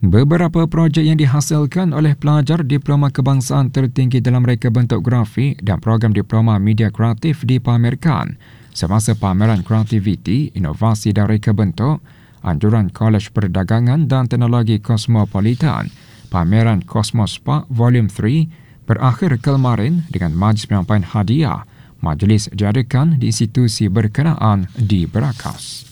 Beberapa projek yang dihasilkan oleh pelajar Diploma Kebangsaan tertinggi dalam reka bentuk grafik dan program Diploma Media Kreatif dipamerkan semasa pameran Kreativiti, Inovasi dan Reka Bentuk Anjuran Kolej Perdagangan dan Teknologi Kosmopolitan, pameran Cosmos Park Volume 3 berakhir kemarin dengan majlis penyampaian hadiah. Majlis diadakan di institusi berkenaan di Berakas.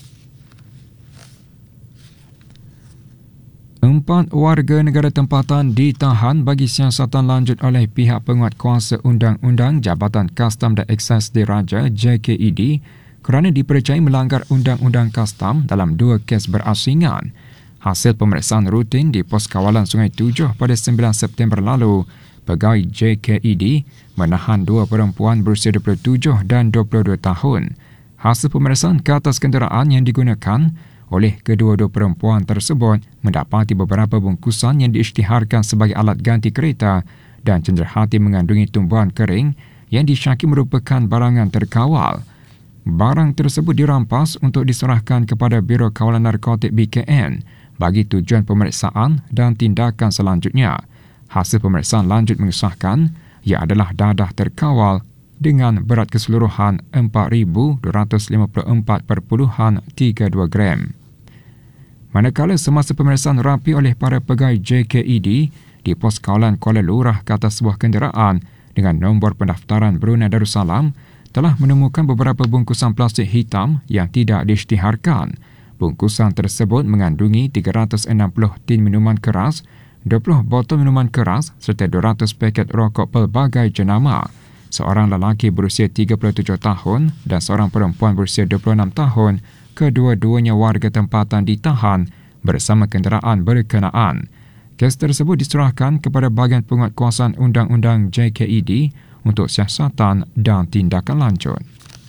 4 warga negara tempatan ditahan bagi siasatan lanjut oleh pihak penguatkuasa Undang-Undang Jabatan Kastam dan Eksaise Diraja JKED kerana dipercayai melanggar Undang-Undang Kastam dalam 2 kes berasingan. Hasil pemeriksaan rutin di Pos Kawalan Sungai Tujuh pada 9 September lalu, pegawai JKED menahan 2 perempuan berusia 27 dan 22 tahun. Hasil pemeriksaan ke atas kenderaan yang digunakan oleh kedua-dua perempuan tersebut mendapati beberapa bungkusan yang diisytiharkan sebagai alat ganti kereta dan cenderahati mengandungi tumbuhan kering yang disyaki merupakan barangan terkawal. Barang tersebut dirampas untuk diserahkan kepada Biro Kawalan Narkotik BKN bagi tujuan pemeriksaan dan tindakan selanjutnya. Hasil pemeriksaan lanjut mengesahkan ia adalah dadah terkawal dengan berat keseluruhan 4,254.32 gram. Manakala semasa pemeriksaan rapi oleh para pegawai JKED di Pos Kawalan Kuala Lurah ke atas sebuah kenderaan dengan nombor pendaftaran Brunei Darussalam, telah menemukan beberapa bungkusan plastik hitam yang tidak diisytiharkan. Bungkusan tersebut mengandungi 360 tin minuman keras, 20 botol minuman keras serta 200 paket rokok pelbagai jenama. Seorang lelaki berusia 37 tahun dan seorang perempuan berusia 26 tahun, kedua-duanya warga tempatan ditahan bersama kenderaan berkenaan. Kes tersebut diserahkan kepada Bahagian Penguatkuasaan Undang-Undang JKED untuk siasatan dan tindakan lanjut.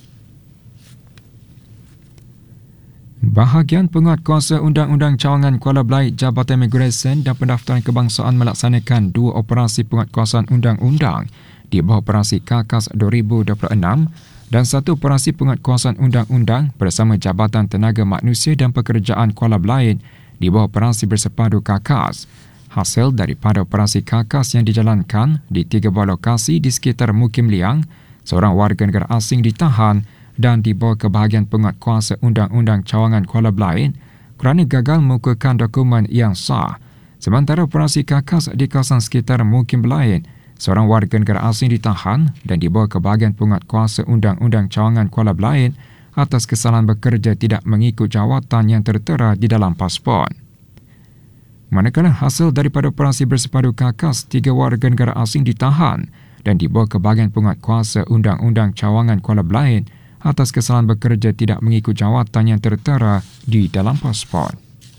Bahagian Penguatkuasa Undang-Undang Cawangan Kuala Belait Jabatan Imigresen dan Pendaftaran Kebangsaan melaksanakan 2 operasi penguatkuasaan undang-undang di bawah Operasi KAKAS 2026 dan 1 operasi penguatkuasaan undang-undang bersama Jabatan Tenaga Manusia dan Pekerjaan Kuala Belait di bawah Operasi Bersepadu KAKAS. Hasil daripada operasi KAKAS yang dijalankan di 3 buah lokasi di sekitar Mukim Liang, seorang warga negara asing ditahan dan dibawa ke Bahagian Penguatkuasa Undang-Undang Cawangan Kuala Belait kerana gagal mengukuhkan dokumen yang sah. Sementara operasi KAKAS di kawasan sekitar Mukim Belait, seorang warga negara asing ditahan dan dibawa ke Bahagian Penguatkuasa Undang-Undang Cawangan Kuala Belait atas kesalahan bekerja tidak mengikut jawatan yang tertera di dalam pasport. Manakala hasil daripada operasi bersepadu KAKAS, 3 warga negara asing ditahan dan dibawa ke Bahagian Penguatkuasa Undang-Undang Cawangan Kuala Belait atas kesalahan bekerja tidak mengikut jawatan yang tertera di dalam pasport.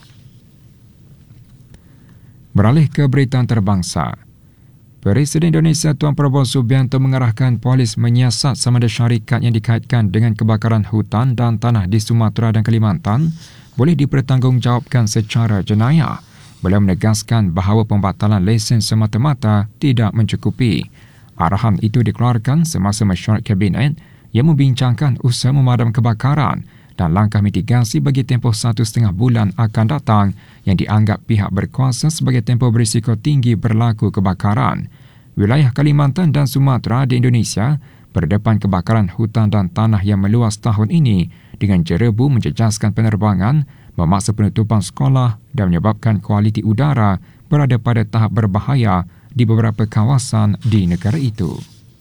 Beralih ke berita antarabangsa. Presiden Indonesia Tuan Prabowo Subianto mengarahkan polis menyiasat sama ada syarikat yang dikaitkan dengan kebakaran hutan dan tanah di Sumatera dan Kalimantan boleh dipertanggungjawabkan secara jenayah. Beliau menegaskan bahawa pembatalan lesen semata-mata tidak mencukupi. Arahan itu dikeluarkan semasa mesyuarat Kabinet yang membincangkan usaha memadam kebakaran dan langkah mitigasi bagi tempoh 1.5 bulan akan datang yang dianggap pihak berkuasa sebagai tempoh berisiko tinggi berlaku kebakaran. Wilayah Kalimantan dan Sumatera di Indonesia berdepan kebakaran hutan dan tanah yang meluas tahun ini dengan jerebu menjejaskan penerbangan, memaksa penutupan sekolah dan menyebabkan kualiti udara berada pada tahap berbahaya di beberapa kawasan di negara itu.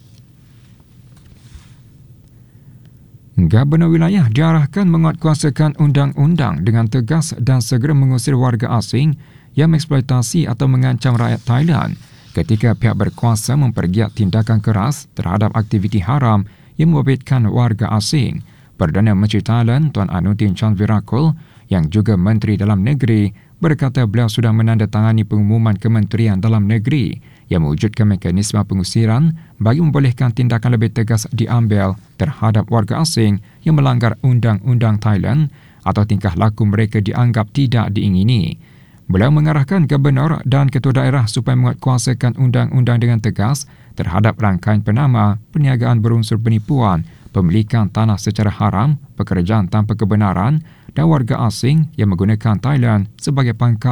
Gubernur wilayah diarahkan menguatkuasakan undang-undang dengan tegas dan segera mengusir warga asing yang mengeksploitasi atau mengancam rakyat Thailand ketika pihak berkuasa mempergiat tindakan keras terhadap aktiviti haram yang membabitkan warga asing. Perdana Menteri Thailand Tuan Anutin Chanvirakul yang juga Menteri Dalam Negeri berkata beliau sudah menandatangani pengumuman Kementerian Dalam Negeri yang mewujudkan mekanisme pengusiran bagi membolehkan tindakan lebih tegas diambil terhadap warga asing yang melanggar undang-undang Thailand atau tingkah laku mereka dianggap tidak diingini. Beliau mengarahkan gubernur dan ketua daerah supaya menguatkuasakan undang-undang dengan tegas terhadap rangkaian penama, perniagaan berunsur penipuan, pemilikan tanah secara haram, pekerjaan tanpa kebenaran dan warga asing yang menggunakan Thailand sebagai pangkal